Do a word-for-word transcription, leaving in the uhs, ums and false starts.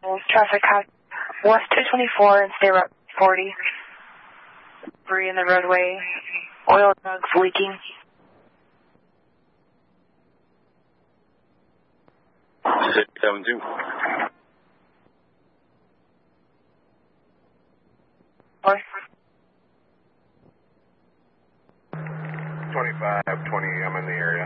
Traffic high. West two twenty-four and stay right forty. Debris in the roadway. Oil jugs leaking. six seven two. twenty-five twenty, I'm in the area.